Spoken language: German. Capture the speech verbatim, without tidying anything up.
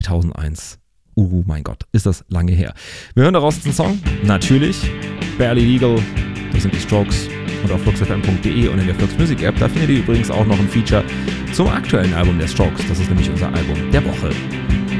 zweitausendeins. Uh, mein Gott, ist das lange her. Wir hören daraus einen Song. Natürlich. Barely Legal. Das sind die Strokes. Und auf flux f m punkt d e und in der Flux Music App. Da findet ihr übrigens auch noch ein Feature zum aktuellen Album der Strokes. Das ist nämlich unser Album der Woche.